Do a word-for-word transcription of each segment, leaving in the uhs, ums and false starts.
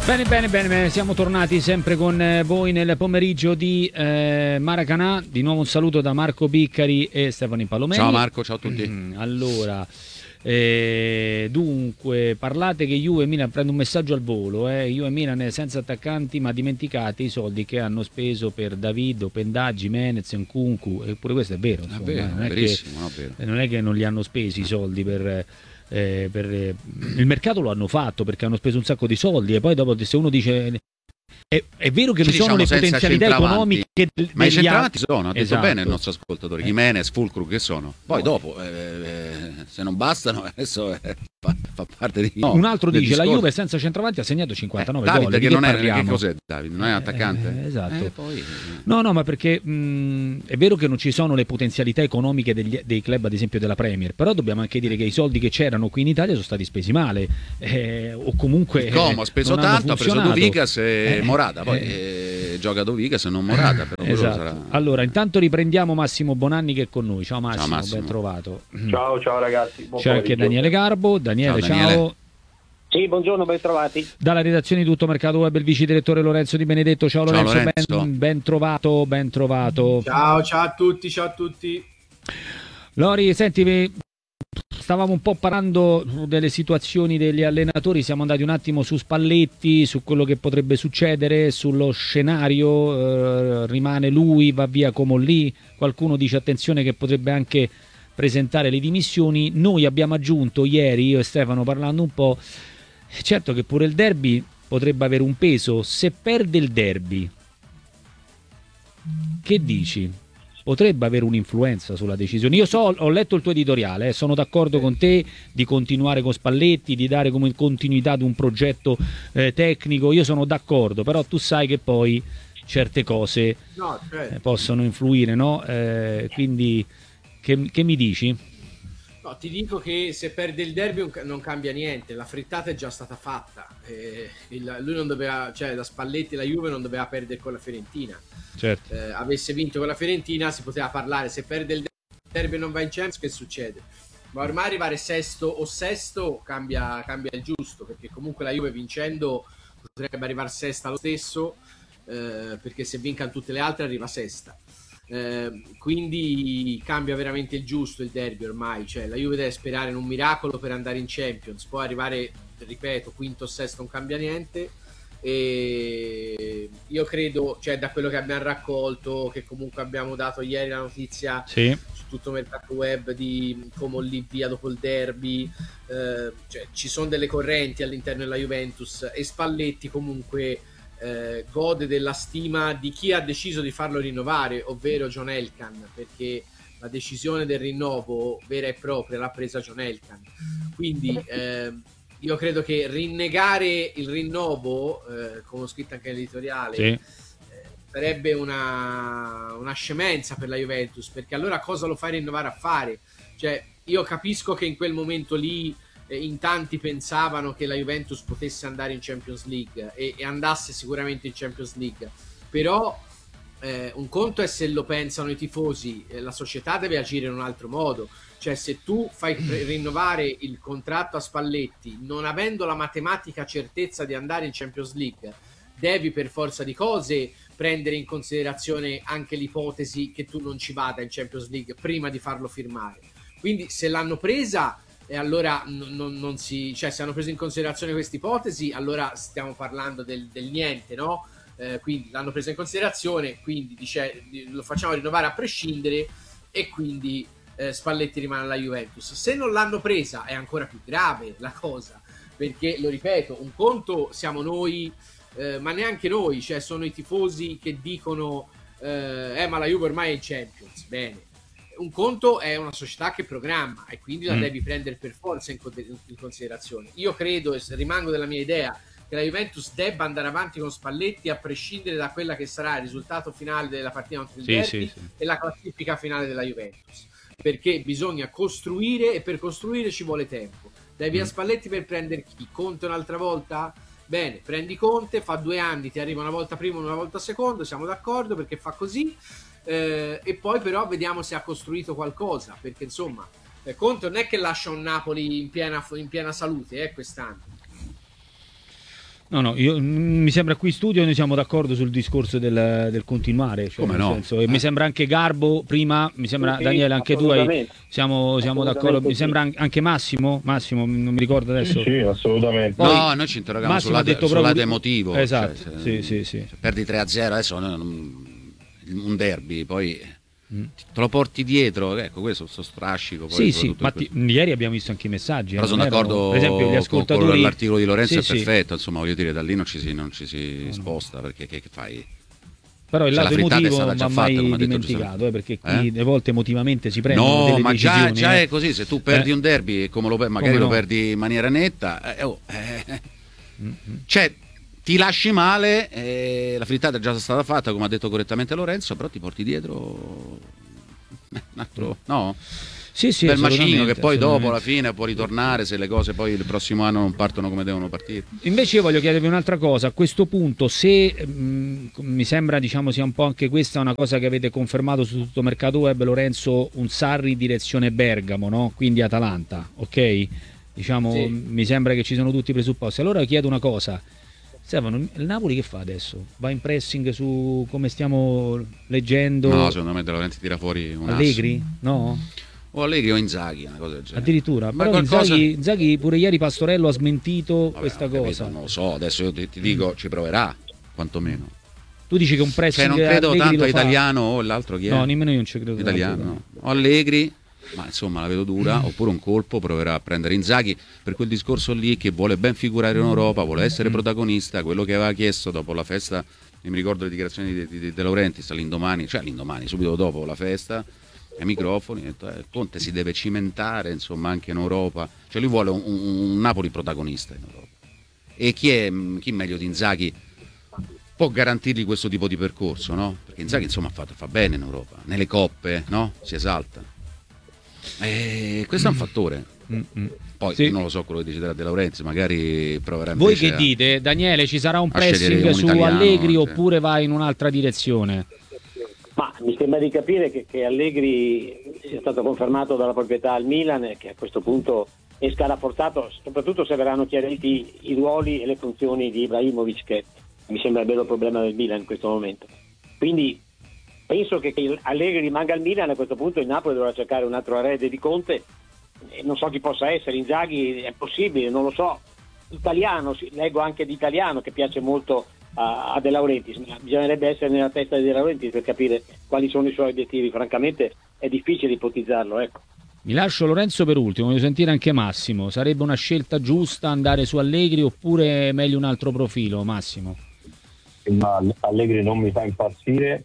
Bene, bene, bene, bene, siamo tornati sempre con eh, voi nel pomeriggio di eh, Maracanã. Di nuovo un saluto da Marco Piccari e Stefano Palomei. Ciao Marco, ciao a tutti. Mm, allora, eh, dunque, parlate che Juve e Milan, prendo un messaggio al volo, eh, Juve e Milan senza attaccanti, ma dimenticate i soldi che hanno speso per David, Pendaggi, Menez, Nkunku, eppure questo è vero, insomma, È vero, non, è verissimo, che, no, vero. non è che non li hanno spesi i soldi per... Eh, per, eh, il mercato lo hanno fatto perché hanno speso un sacco di soldi e poi dopo se uno dice è, è vero che Ci non sono diciamo le senza potenzialità centravanti. economiche del, Ma i degli centravanti altri. sono, ha detto Esatto. bene il nostro ascoltatore, Eh. Jimenez, Fulcru che sono. Poi No. dopo, eh, eh, se non bastano, adesso eh, fa, fa parte di no, Un altro del dice discorso. la Juve senza centravanti ha segnato cinquantanove eh, David, gol. che Di che non è, parliamo? che cos'è David? Non è un attaccante? Eh, esatto. Eh, poi, No, no, ma perché mh, è vero che non ci sono le potenzialità economiche degli, dei club, ad esempio della Premier, però dobbiamo anche dire che i soldi che c'erano qui in Italia sono stati spesi male, eh, o comunque il Como ha speso non hanno tanto, ha preso funzionato. Dovicas e Eh, Morata, poi eh. eh, gioca Dovicas e non Morata, però quello Esatto. sarà... Allora, intanto riprendiamo Massimo Bonanni che è con noi. Ciao Massimo, Ciao, Massimo. ben trovato. Ciao, ciao ragazzi. Buon C'è anche pomeriggio. Daniele Garbo. Daniele, Ciao, Daniele. ciao. Sì, buongiorno, ben trovati. Dalla redazione di Tutto Mercato Web il vice direttore Lorenzo Di Benedetto. Ciao, Ciao, Lorenzo, Lorenzo. Ben, ben trovato, ben trovato. Ciao, ciao a tutti, ciao a tutti. Lori, senti, vi- stavamo un po' parlando delle situazioni degli allenatori, siamo andati un attimo su Spalletti, su quello che potrebbe succedere, sullo scenario, eh, rimane lui, va via come lì, qualcuno dice attenzione che potrebbe anche presentare le dimissioni. Noi abbiamo aggiunto ieri, io e Stefano parlando un po', certo che pure il derby potrebbe avere un peso, se perde il derby, che dici? Potrebbe avere un'influenza sulla decisione. Io so, ho letto il tuo editoriale, eh, sono d'accordo con te di continuare con Spalletti, di dare come continuità ad un progetto eh, tecnico, io sono d'accordo, però tu sai che poi certe cose No, cioè, eh, possono influire, no? Eh, quindi che, che mi dici? no, ti dico che se perde il derby non ca- non cambia niente, la frittata è già stata fatta. Eh, il- lui non doveva, cioè la Spalletti e la Juve non doveva perdere con la Fiorentina. Certo. Eh, avesse vinto con la Fiorentina si poteva parlare, se perde il derby e non va in Champions che succede? Ma ormai arrivare sesto o sesto cambia, cambia il giusto, perché comunque la Juve vincendo potrebbe arrivare sesta lo stesso, eh, perché se vincano tutte le altre arriva sesta. Eh, quindi cambia veramente il giusto il derby ormai, cioè la Juve deve sperare in un miracolo per andare in Champions, poi arrivare, ripeto, quinto o sesto non cambia niente. E io credo, cioè da quello che abbiamo raccolto, che comunque abbiamo dato ieri la notizia Sì. su tutto Mercato Web di come lì via dopo il derby, eh, cioè ci sono delle correnti all'interno della Juventus e Spalletti comunque eh, gode della stima di chi ha deciso di farlo rinnovare, ovvero John Elkann, perché la decisione del rinnovo vera e propria l'ha presa John Elkann. Quindi eh, io credo che rinnegare il rinnovo, eh, come ho scritto anche nell'editoriale, Sì. eh, sarebbe una, una scemenza per la Juventus, perché allora cosa lo fai rinnovare a fare? Cioè, io capisco che in quel momento lì eh, in tanti pensavano che la Juventus potesse andare in Champions League e, e andasse sicuramente in Champions League, però eh, un conto è se lo pensano i tifosi, eh, la società deve agire in un altro modo. Cioè, se tu fai rinnovare il contratto a Spalletti non avendo la matematica certezza di andare in Champions League, devi per forza di cose prendere in considerazione anche l'ipotesi che tu non ci vada in Champions League prima di farlo firmare. Quindi se l'hanno presa e allora non, non, non si, cioè se hanno preso in considerazione questa ipotesi, allora stiamo parlando del, del niente, no? Eh, quindi l'hanno presa in considerazione, quindi dice, lo facciamo rinnovare a prescindere e quindi eh, Spalletti rimane alla Juventus. Se non l'hanno presa è ancora più grave la cosa, perché lo ripeto, un conto siamo noi, eh, ma neanche noi, cioè sono i tifosi che dicono eh, eh ma la Juve ormai è in Champions, bene. Un conto è una società che programma e quindi la Mm. devi prendere per forza in, in considerazione. Io credo e rimango della mia idea che la Juventus debba andare avanti con Spalletti a prescindere da quella che sarà il risultato finale della partita contro il Sì, derby sì, sì. e la classifica finale della Juventus, perché bisogna costruire e per costruire ci vuole tempo. Dai via Mm. Spalletti per prendere chi? Conte un'altra volta? Bene, prendi Conte, fa due anni, ti arriva una volta prima una volta secondo, siamo d'accordo perché fa così, eh, e poi però vediamo se ha costruito qualcosa, perché insomma eh, Conte non è che lascia un Napoli in piena, in piena salute eh, quest'anno. No, no, io, mi sembra qui in studio noi siamo d'accordo sul discorso del, del continuare. Cioè, Come no? Senso, e eh. mi sembra anche Garbo, prima, mi sembra, Sì, Daniele, anche tu hai, siamo, siamo d'accordo. Mi sì. sembra anche Massimo, Massimo, non mi ricordo adesso. Sì, sì, assolutamente. Poi, no, noi ci interroghiamo Massimo sul ha detto lato, sul proprio lato di- emotivo. Esatto, cioè, se- sì, sì, sì. se perdi tre a zero adesso no, non- un derby, poi te lo porti dietro, ecco, questo sto strascico. Poi, Sì, sì, soprattutto ma in questo- ti- ieri abbiamo visto anche i messaggi. Però eh, sono non erano- d'accordo per esempio, gli con- ascoltatori. con l'articolo di Lorenzo, Sì, è sì. perfetto, insomma, voglio dire, da lì non ci si, non ci si sposta, perché che, che fai? Però il Cioè, lato la frittata è emotivo stata non già va fatta, mai come ha detto dimenticato, eh, perché qui Eh? le volte emotivamente si prendono No, delle ma già, decisioni. già eh. è così, se tu perdi Eh. un derby e come lo per- magari Come lo no? perdi in maniera netta, eh, oh, eh, cioè ti lasci male, eh, la frittata è già stata fatta, come ha detto correttamente Lorenzo, però ti porti dietro eh, un altro, no? Sì, sì, Bel macigno assolutamente, che poi dopo alla assolutamente. fine può ritornare se le cose poi il prossimo anno non partono come devono partire. Invece io voglio chiedervi un'altra cosa, a questo punto se mh, mi sembra diciamo sia un po' anche questa una cosa che avete confermato su tutto mercato web, Lorenzo, un Sarri direzione Bergamo, no? Quindi Atalanta, ok? Diciamo, Sì. mi sembra che ci sono tutti i presupposti. Allora chiedo una cosa, Stefano, il Napoli che fa adesso? Va in pressing su come stiamo leggendo? No, secondo me De Laurenti tira fuori un asso. Allegri? No? O Allegri o Inzaghi, una cosa del genere. Addirittura, Ma però qualcosa- Inzaghi, Inzaghi pure ieri Pastorello ha smentito Vabbè, questa ho capito, cosa. non lo so, adesso io ti, ti dico, ci proverà, quantomeno. Tu dici che un Cioè pressing non credo Allegri tanto lo a fa? Italiano o l'altro chi è? No, nemmeno io non ci credo. Italiano, no. O Allegri, ma insomma la vedo dura, oppure un colpo proverà a prendere Inzaghi per quel discorso lì che vuole ben figurare in Europa, vuole essere protagonista, quello che aveva chiesto dopo la festa, io mi ricordo le dichiarazioni di, di, di De Laurentiis all'indomani, cioè l'indomani, subito dopo la festa, ai microfoni, ha detto, eh, Conte si deve cimentare insomma anche in Europa, cioè lui vuole un, un, un Napoli protagonista in Europa. E chi è chi meglio di Inzaghi può garantirgli questo tipo di percorso, no? Perché Inzaghi insomma fa, fa bene in Europa, nelle coppe, no? Si esalta. E questo è un fattore. Mm-mm. Poi Sì. non lo so quello che deciderà De Laurentiis, magari proverà Voi invece che a- dite? Daniele, ci sarà un a scegliere pressing un su italiano, Allegri cioè. oppure va in un'altra direzione? Ma mi sembra di capire che, che Allegri sia stato confermato dalla proprietà al Milan e che a questo punto esca rafforzato, soprattutto se verranno chiariti i ruoli e le funzioni di Ibrahimovic, che mi sembra il vero problema del Milan in questo momento. Quindi penso che, che Allegri rimanga al Milan, a questo punto il Napoli dovrà cercare un altro erede di Conte, e non so chi possa essere. Inzaghi è possibile, non lo so. Italiano, sì, leggo anche di italiano che piace molto a, a De Laurentiis, ma bisognerebbe essere nella testa di De Laurentiis per capire quali sono i suoi obiettivi. Francamente è difficile ipotizzarlo, ecco. Mi lascio Lorenzo per ultimo, voglio sentire anche Massimo. Sarebbe una scelta giusta andare su Allegri oppure è meglio un altro profilo, Massimo? Ma Allegri non mi fa impazzire,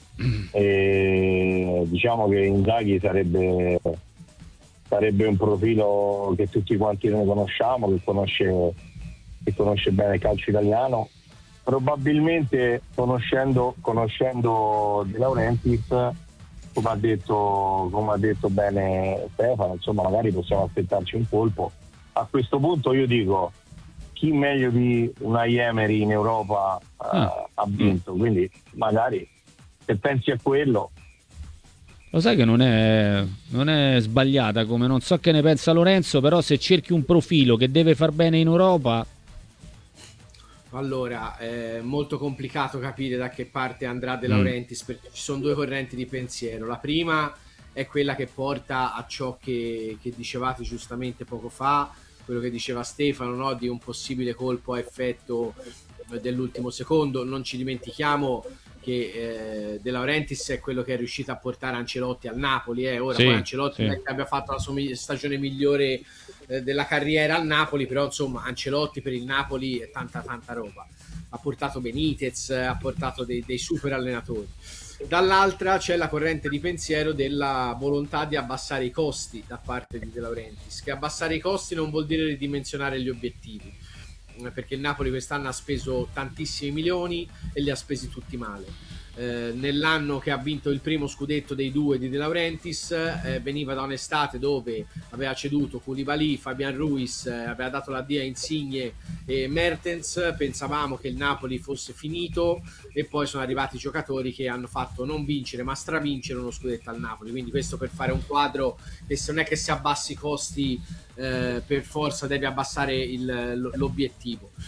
e diciamo che Inzaghi sarebbe sarebbe un profilo che tutti quanti noi conosciamo, che conosce, che conosce bene il calcio italiano. Probabilmente conoscendo, conoscendo De Laurentiis, come ha detto, come ha detto bene Stefano, insomma magari possiamo aspettarci un colpo. A questo punto io dico, chi meglio di una Emery in Europa uh, Ah. ha vinto, quindi magari se pensi a quello. Lo sai che non è, non è sbagliata, come non so che ne pensa Lorenzo, però se cerchi un profilo che deve far bene in Europa... Allora, è molto complicato capire da che parte andrà De Mm. Laurentiis, perché ci sono due correnti di pensiero. La prima è quella che porta a ciò che, che dicevate giustamente poco fa, quello che diceva Stefano, no? Di un possibile colpo a effetto dell'ultimo secondo. Non ci dimentichiamo che eh, De Laurentiis è quello che è riuscito a portare Ancelotti al Napoli. Eh. Ora Sì, poi Ancelotti sì. non è che abbia fatto la sua mi- stagione migliore eh, della carriera al Napoli, però insomma Ancelotti per il Napoli è tanta tanta roba. Ha portato Benitez, ha portato dei, dei super allenatori. Dall'altra c'è la corrente di pensiero della volontà di abbassare i costi da parte di De Laurentiis, che abbassare i costi non vuol dire ridimensionare gli obiettivi, perché il Napoli quest'anno ha speso tantissimi milioni e li ha spesi tutti male. Eh, nell'anno che ha vinto il primo scudetto dei due di De Laurentiis eh, veniva da un'estate dove aveva ceduto Koulibaly, Fabian Ruiz, eh, aveva dato l'addio a Insigne e Mertens. Pensavamo che il Napoli fosse finito e poi sono arrivati giocatori che hanno fatto non vincere ma stravincere uno scudetto al Napoli, quindi questo per fare un quadro che se non è che si abbassi i costi eh, per forza devi abbassare il, l'obiettivo.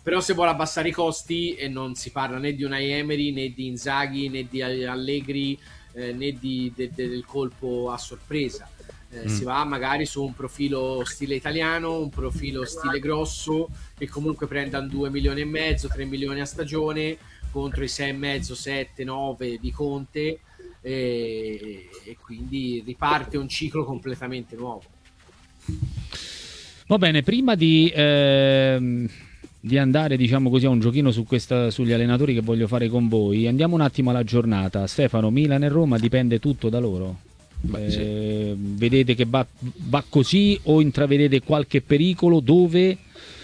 però se vuole abbassare i costi, e non si parla né di Unai Emery né di Inzaghi né di Allegri eh, né di, de, de, del colpo a sorpresa. Eh, mm. Si va magari su un profilo stile italiano, un profilo stile grosso, che comunque prendano due milioni e mezzo, tre milioni a stagione contro i sei e mezzo, sette, nove di Conte, e, e quindi riparte un ciclo completamente nuovo. Va bene, prima di, ehm, di andare, diciamo così, a un giochino su questa, sugli allenatori che voglio fare con voi, andiamo un attimo alla giornata. Stefano, Milan e Roma dipende tutto da loro? Beh, eh, sì. Vedete che va, va così o intravedete qualche pericolo? Dove?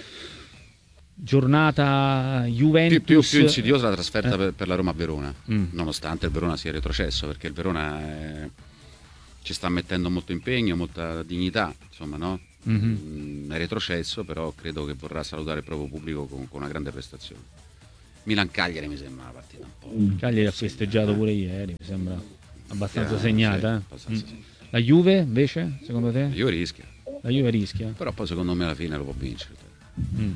Giornata Juventus, più, più, più insidiosa la trasferta eh. per, per la Roma a Verona, mm. nonostante il Verona sia retrocesso, perché il Verona è, ci sta mettendo molto impegno, molta dignità, insomma, no? Mm-hmm. È retrocesso, però credo che vorrà salutare il proprio pubblico con, con una grande prestazione. Milan-Cagliari mi sembra una partita un po'. Cagliari ha festeggiato pure ieri, mi sembra abbastanza eh, segnata. Sì, abbastanza mm. La Juve invece, secondo te? La Juve rischia. La Juve rischia. Però poi secondo me alla fine lo può vincere. Mm.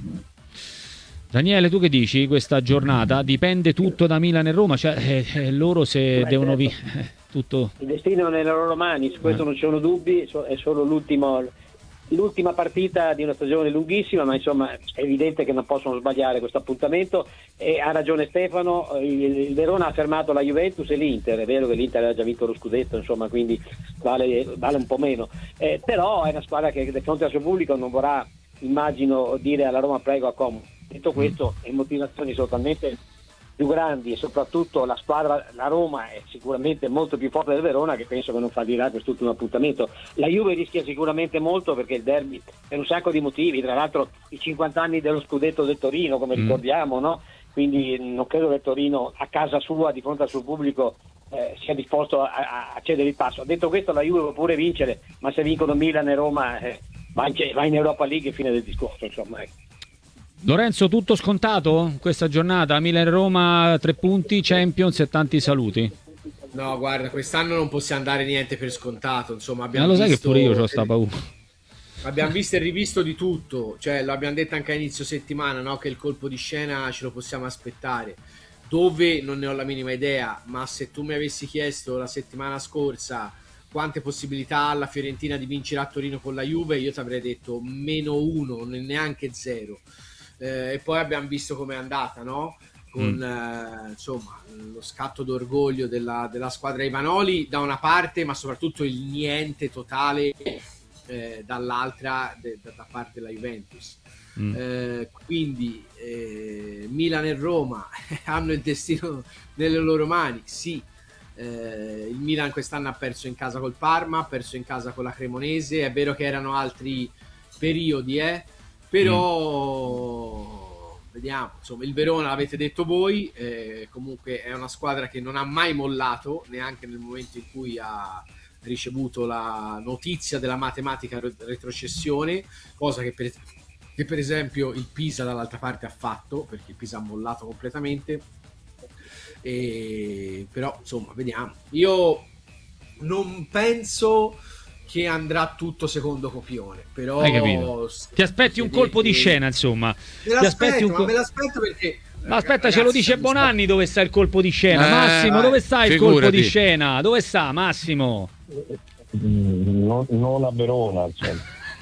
Daniele, tu che dici? Questa giornata dipende tutto da Milan e Roma, cioè eh, eh, loro se Beh, devono certo. vi- eh, tutto. Il destino è nelle loro mani, su questo eh. non ci sono dubbi, è solo l'ultimo, l'ultima partita di una stagione lunghissima, ma insomma è evidente che non possono sbagliare questo appuntamento, e ha ragione Stefano, il, il Verona ha fermato la Juventus e l'Inter, è vero che l'Inter ha già vinto lo scudetto, insomma, quindi vale, vale un po' meno, eh, però è una squadra che di fronte al suo pubblico non vorrà, immagino, dire alla Roma prego accomodo. Detto questo, le motivazioni sono talmente più grandi, e soprattutto la squadra, la Roma, è sicuramente molto più forte del Verona, che penso che non fallirà quest'ultimo appuntamento. La Juve rischia sicuramente molto, perché il derby per un sacco di motivi, tra l'altro i cinquanta anni dello scudetto del Torino, come mm. ricordiamo, no? Quindi non credo che il Torino a casa sua, di fronte al suo pubblico, eh, sia disposto a, a cedere il passo. Detto questo, la Juve può pure vincere, ma se vincono Milan e Roma eh, va, in, va in Europa League e fine del discorso, insomma. Lorenzo, tutto scontato questa giornata? Milan-Roma, tre punti, Champions e tanti saluti. No, guarda, quest'anno non possiamo dare niente per scontato, insomma, abbiamo Ma lo sai visto... che pure io ho sta paura. Abbiamo visto e rivisto di tutto, cioè lo abbiamo detto anche a inizio settimana, no? Che il colpo di scena ce lo possiamo aspettare. Dove non ne ho la minima idea, ma se tu mi avessi chiesto la settimana scorsa quante possibilità ha la Fiorentina di vincere a Torino con la Juve, io ti avrei detto meno uno, neanche zero. Eh, e poi abbiamo visto com'è andata, no? Con mm. eh, insomma lo scatto d'orgoglio della, della squadra Ivanoli da una parte, ma soprattutto il niente totale eh, dall'altra, de, da parte della Juventus. Mm. Eh, quindi eh, Milan e Roma hanno il destino nelle loro mani, sì. Eh, il Milan quest'anno ha perso in casa col Parma, ha perso in casa con la Cremonese, è vero che erano altri periodi, eh però mm. vediamo, insomma, il Verona l'avete detto voi, eh, comunque è una squadra che non ha mai mollato, neanche nel momento in cui ha ricevuto la notizia della matematica retrocessione, cosa che per, che per esempio il Pisa dall'altra parte ha fatto, perché il Pisa ha mollato completamente, e, però insomma vediamo. Io non penso che andrà tutto secondo copione, però hai capito? Ti aspetti un colpo di scena, insomma. Me Ti aspetti un ma col... me l'aspetto perché ma aspetta, ragazzi, ce lo dice Bonanni dove sta il colpo di scena. Eh, Massimo, vai, dove sta il figurati. colpo di scena? Dove sta Massimo? Non, non a Verona, cioè.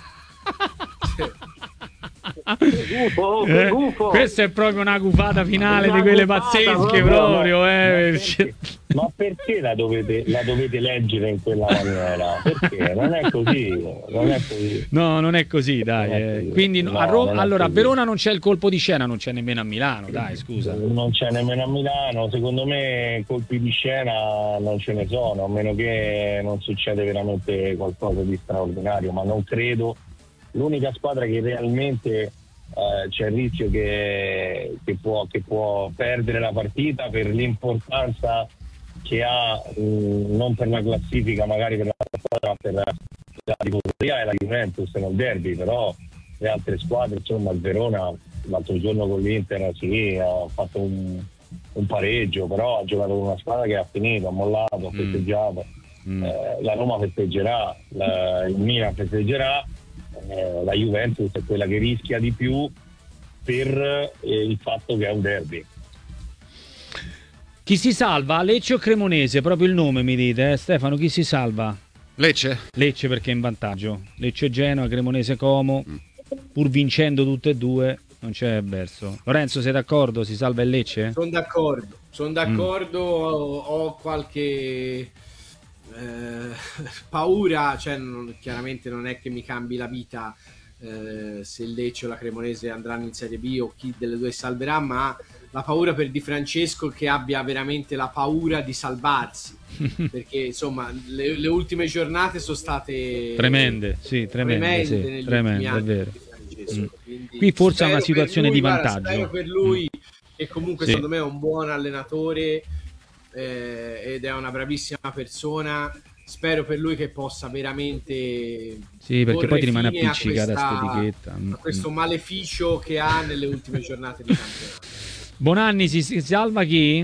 Gufo, eh, gufo. Questa è proprio una gufata finale una di quelle pazzesche proprio, proprio ma, eh. ma, perché, ma perché la dovete, la dovete leggere in quella maniera? Perché non è così, non è così. No, non è così, dai. È così. Quindi no, a Roma, allora a Verona non c'è il colpo di scena, non c'è nemmeno a Milano, dai, scusa. Non c'è nemmeno a Milano, secondo me colpi di scena non ce ne sono, a meno che non succede veramente qualcosa di straordinario, ma non credo. L'unica squadra che realmente eh, c'è il rischio che, che, può, che può perdere la partita per l'importanza che ha, mh, non per la classifica, magari per la squadra, ma per la, la tifoseria, è la Juventus nel derby, però le altre squadre, insomma, il Verona l'altro giorno con l'Inter sì, ha fatto un, un pareggio, però ha giocato con una squadra che ha finito, ha mollato, ha festeggiato. Mm. Eh, la Roma festeggerà, la, il Milan festeggerà. Eh, la Juventus è quella che rischia di più, per eh, il fatto che è un derby. Chi si salva? Lecce o Cremonese? Proprio il nome mi dite, eh? Stefano, chi si salva? Lecce? Lecce perché è in vantaggio. Lecce Genoa, Cremonese Como, Mm. pur vincendo tutte e due, non c'è verso. Lorenzo, sei d'accordo? Si salva il Lecce? Sono d'accordo, sono d'accordo, ho, ho qualche eh, paura, cioè non- chiaramente non è che mi cambi la vita eh, se il Lecce o la Cremonese andranno in Serie B o chi delle due salverà, ma la paura per Di Francesco è che abbia veramente la paura di salvarsi, perché insomma le, le ultime giornate sono state Tremende, sì, tremende, tremende sì, negli tremende, ultimi è anni vero. di Francesco. Mm. Quindi Qui forse è una spero per situazione lui, di guarda, vantaggio. spero per lui che comunque Sì. secondo me è un buon allenatore eh, ed è una bravissima persona. Spero per lui che possa veramente Sì, perché porre poi ti rimane fine a appiccicata questa- sta etichetta. Mm, a questo mm. maleficio che ha nelle ultime giornate di campionato. Bonanni, si, si salva chi?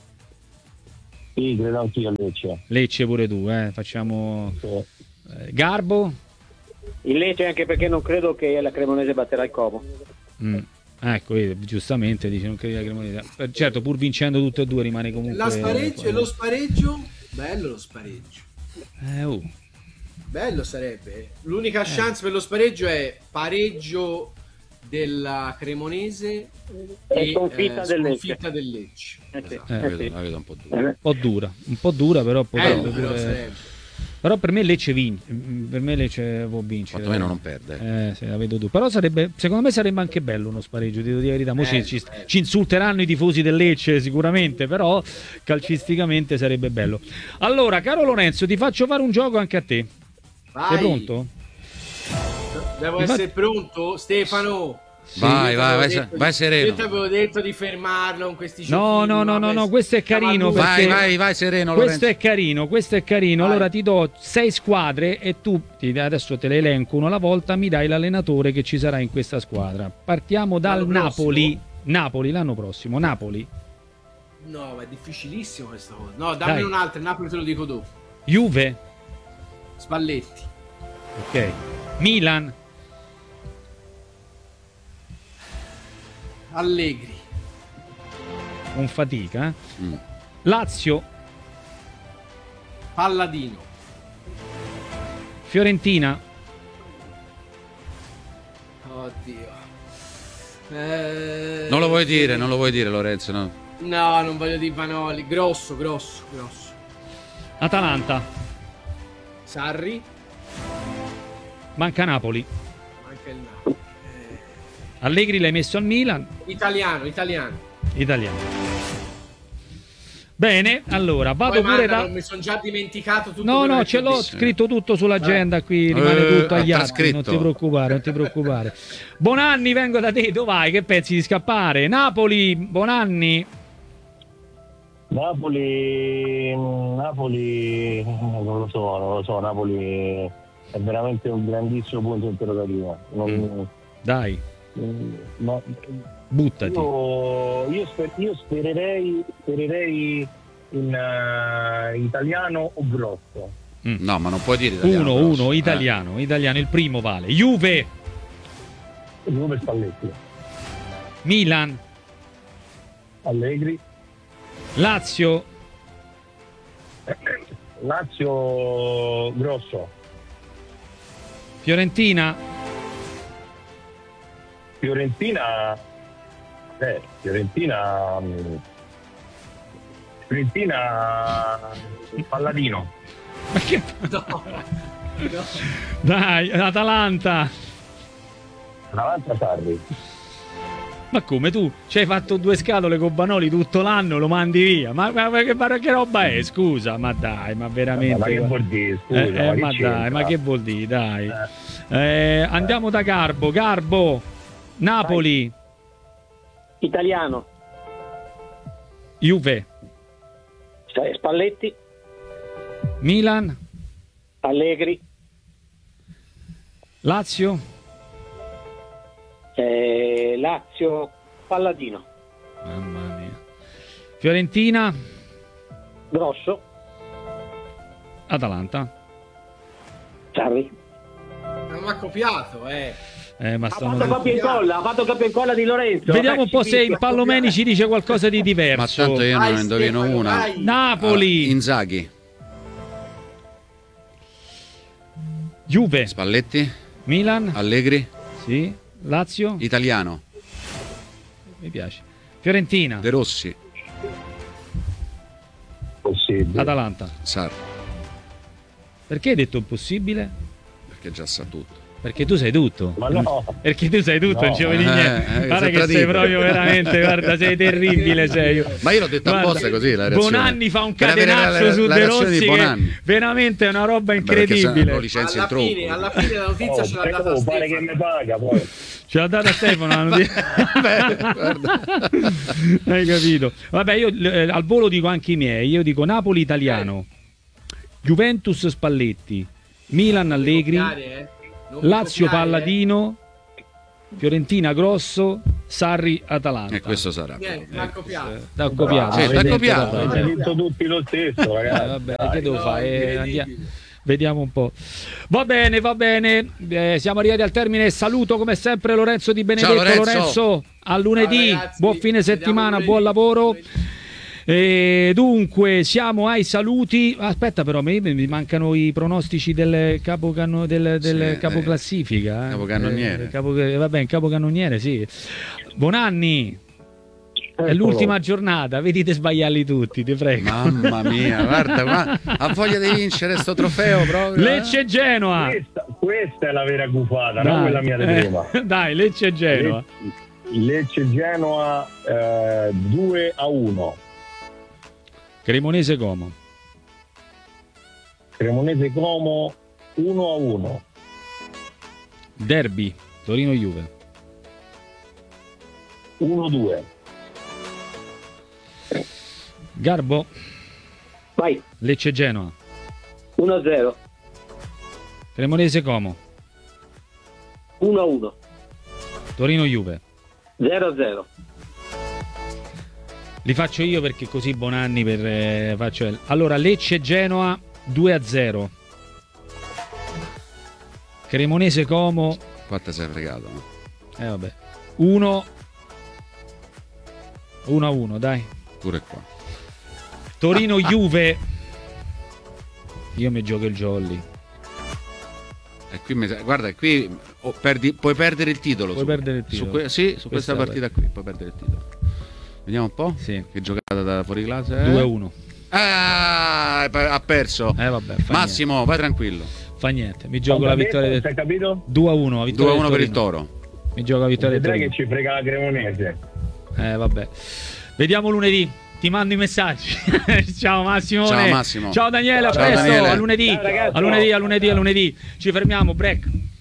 Sì, credo anch'io a Lecce. Lecce pure tu, eh? Facciamo... Sì. eh, Garbo? Il Lecce, anche perché non credo che la Cremonese batterà il Como. Mm. Ecco, vedi, giustamente dice non credi la Cremonese. Eh, Certo, pur vincendo tutte e due rimane comunque... La spareggio, e lo spareggio, bello lo spareggio. Eh, oh. Bello sarebbe. L'unica chance per lo spareggio è pareggio della Cremonese E e sconfitta eh, del Lecce. sconfitta del Lecce. Eh sì, Esatto. La eh vedo, sì. la vedo un po' dura. Eh, Un po' dura, un po' dura, però potrebbe Bello, però pure- sarebbe. Però per me Lecce vince, per me Lecce può vincere. Quantomeno non perde. Eh, se la vedo tu. Però sarebbe, secondo me sarebbe anche bello uno spareggio, ti devo dire la verità. Mo Eh, ci, ci- eh. ci insulteranno i tifosi del Lecce sicuramente, però calcisticamente sarebbe bello. Allora, caro Lorenzo, ti faccio fare un gioco anche a te. Vai. Sei pronto? Devo Mi fa- essere pronto, Stefano. Vai, Io vai, t'avevo vai, detto vai di- sereno. Io ti avevo detto di fermarlo con questi No, giochini, no, no, no, vabbè, no, questo è stiamo carino a lungo. perché- Vai, vai, vai sereno, Questo Lorenzo. è carino, questo è carino. Vai. Allora ti do sei squadre e tu, ti- adesso te le elenco uno alla volta, mi dai l'allenatore che ci sarà in questa squadra. Partiamo dal L'anno Napoli. prossimo? Napoli l'anno prossimo, Napoli. No, ma è difficilissimo questa cosa. No, dammi Dai. un'altra, il Napoli te lo dico dopo. Juve, Spalletti. ok. Milan, Allegri. un fatica. eh. Mm. Lazio, Palladino. Fiorentina, Oddio. Eh, Non lo vuoi dire, non lo vuoi dire, Lorenzo, no? No, non voglio dire Vanoli. Grosso, grosso, grosso. Atalanta, Sarri. manca Napoli. Anche il Napoli. Eh, Allegri l'hai messo al Milan, italiano, italiano. italiano. Bene, allora vado Poi pure mandano, da... mi sono già dimenticato tutto No, quello no, che ce ti ho l'ho detto. scritto tutto sull'agenda, qui rimane Eh, tutto agli ha atti, non trascritto. ti preoccupare, non ti preoccupare. Bonanni, vengo da te, dove vai? Che pensi di scappare? Napoli, Bonanni, Napoli, Napoli, non lo so, non lo so, Napoli è veramente un grandissimo punto interrogativo. Non, dai, no, buttati. io, io, sper- io spererei, spererei in eh, italiano o grosso. No, ma non puoi dire italiano. Uno, grosso. uno, Eh. italiano, italiano, il primo vale. Juve, Juve Spalletti, Milan, Allegri, Lazio, Lazio grosso, Fiorentina, Fiorentina, eh, Fiorentina, mh, Fiorentina, Palladino, ma che... No, no. Dai, Atalanta. davanti Sarri. Ma come tu ci hai fatto due scatole con Banoli tutto l'anno, lo mandi via? Ma, ma- ma che, ma che roba è? Scusa, ma dai, ma veramente. Ma che vuol dire? Scusa, Eh, eh, ma che ma dai, c'entra? ma che vuol dire? Dai. Eh, andiamo da Garbo. Garbo, Napoli, Italiano, Juve, Spalletti, Milan, Allegri, Lazio, eh, Lazio, Palladino, mamma mia, Fiorentina, Grosso, Atalanta. Sarri. Non mi ha copiato, eh. Eh, ma Ha stanno fatto copia e incolla, ha fatto copia e incolla di Lorenzo. Vediamo Eh, un po' ci se dico. il Pallomeni ci dice qualcosa di Ma diverso. tanto io non Vai, ne indovino Stefano, una. vai. Napoli, Ah, Inzaghi, Juve, Spalletti, Milan, Allegri, sì, Lazio, Italiano, mi piace. Fiorentina, De Rossi, Possibile. Atalanta. Sarri, Perché hai detto impossibile? perché già sa tutto. Perché tu sai tutto. Ma no, Perché tu sai tutto, No. non ci vuoi dire Eh, niente. eh, Guarda sei che sei tradito. proprio veramente, guarda, sei terribile, sei. Ma io l'ho detto Guarda, apposta così la reazione. Bonanni fa un Per avere catenaccio la- su la De reazione Rossi di che Bonanni. veramente è una roba Beh, perché se no incredibile. lo licenzia Alla in fine, troppo. alla fine la notizia oh, ce l'ha data oh, pare che Stefano. mi paga poi. Ce l'ha data Stefano la notizia. Hai capito? Vabbè, io eh, al volo dico anche i miei. Io dico Napoli Italiano, Juventus Spalletti, Milan Allegri, Copiare, eh. Non mi Lazio copiare, Palladino, Fiorentina Grosso, Sarri Atalanta. E questo sarà. eh. Niente, l'ha copiato. T'ha copiato. Sì, Avete t'ha detto, copiato. vabbè, Avete dai. detto tutti lo stesso, ragazzi. Eh, vabbè, Dai. che devo No, fare? Eh, incredibile. andiamo. Vediamo un po'. Va bene, va bene. Eh, siamo arrivati al termine. Saluto come sempre Lorenzo Di Benedetto. Ciao, Lorenzo. a lunedì. Ciao, ragazzi. Buon fine Vediamo settimana, lunedì. buon lavoro. Lunedì. E dunque, siamo ai saluti. Aspetta, però, mi, mi mancano i pronostici del capocanno, del, del Sì, capoclassifica. eh, eh. capocannoniere. Eh, capo, vabbè, in capocannoniere, sì. Bonanni. È Eccolo. l'ultima giornata, vedete sbagliarli tutti, ti prego. Mamma mia, guarda, guarda, ha voglia di vincere sto trofeo proprio. eh? Lecce Genoa. Questa, questa è la vera gufata, Dai, non quella mia di eh, prima. dai, Lecce Genoa. Lecce Genoa eh, due a uno. Cremonese Como. Cremonese Como uno a uno. Derby Torino Juve. uno a due. Garbo Vai, Lecce Genoa. uno a zero, Cremonese Como. uno a uno, Torino Juve. zero a zero. Li faccio io perché così Bonanni per eh, faccio. Allora Lecce Genoa due a zero. Cremonese Como. Quanto sei fregato? no? Eh vabbè. uno a uno, dai. Pure qua. Torino Juve. Io mi gioco il jolly. E qui mi sa- guarda, qui oh, perdi- puoi perdere il titolo. Puoi su, perdere il titolo. Su que- sì, su questa, Questa partita qui puoi perdere il titolo. Vediamo un po'. Sì. Che giocata da fuori classe. eh? due a uno. Ah, ha perso. Eh vabbè, fa Massimo, vai tranquillo. niente. Fa niente. Mi gioco Quanto la ha vittoria detto? del Hai capito? due a uno, la vittoria due a uno del per il Torino. Toro. Mi gioco la vittoria del Vedrai Torino. che ci frega la Cremonese. Eh vabbè. Vediamo lunedì. Ti mando i messaggi. Ciao Massimo. Ciao, Massimo. Ciao Daniele, a Ciao, presto. Daniele. A lunedì. Ciao, ragazzi. A lunedì, a lunedì, a lunedì. Ci fermiamo, break.